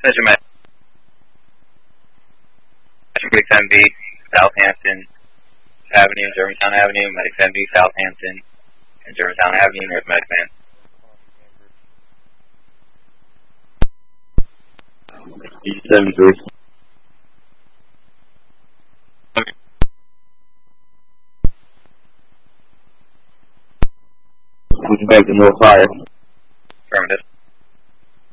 Attention, Medic 7B, Southampton Avenue, Germantown Avenue, Medic 7B, Southampton, and Germantown Avenue, North Medic Man. E73. Moving back to North Fire. Affirmative.